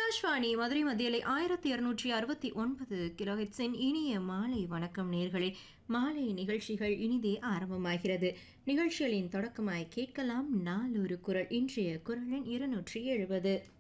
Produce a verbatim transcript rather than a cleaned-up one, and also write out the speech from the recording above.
ஆகாஷ்வாணி மதுரை மத்தியலை ஆயிரத்தி இருநூற்றி அறுபத்தி ஒன்பது கிலோஹெட்ஸின் இனிய மாலை வணக்கம் நேர்களே. மாலை நிகழ்ச்சிகள் இனிதே ஆரம்பமாகிறது. நிகழ்ச்சிகளின் தொடக்கமாய் கேட்கலாம் நாளொரு குரல். இன்றைய குரலின் இருநூற்றி எழுபது.